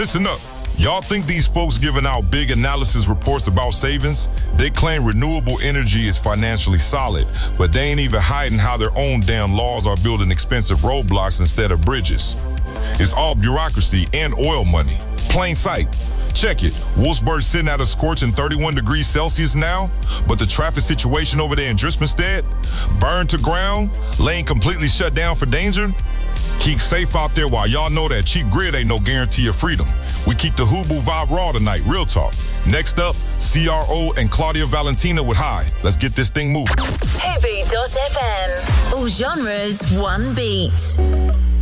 Listen up. Y'all think these folks giving out big analysis reports about savings? They claim renewable energy is financially solid, but they ain't even hiding how their own damn laws are building expensive roadblocks instead of bridges. It's all bureaucracy and oil money. Plain sight. Check it. Wolfsburg's sitting at a scorching 31 degrees Celsius now, but the traffic situation over there in Drispenstead, burned to ground, lane completely shut down for danger. Keep safe out there while y'all know that cheap grid ain't no guarantee of freedom. We keep the Hubu vibe raw tonight, real talk. Next up, CRO and Claudia Valentina with High. Let's get this thing moving. Hubu.fm. All genres, one beat.